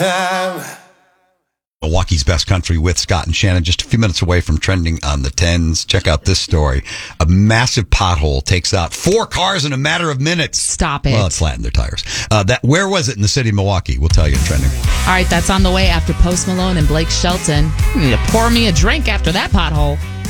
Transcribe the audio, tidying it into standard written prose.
Milwaukee's Best Country with Scott and Shannon, just a few minutes away from trending on the 10s. Check out this story. A massive pothole takes out 4 cars in a matter of minutes. Stop it. Well, it flattened their tires. Where was it in the city of Milwaukee? We'll tell you in trending. All right, that's on the way after Post Malone and Blake Shelton. You need to pour me a drink after that pothole.